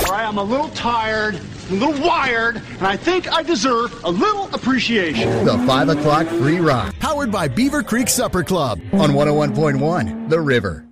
All right, I'm a little tired, I'm a little wired, and I think I deserve a little appreciation. The 5 o'clock free ride. Powered by Beaver Creek Supper Club on 101.1 The River.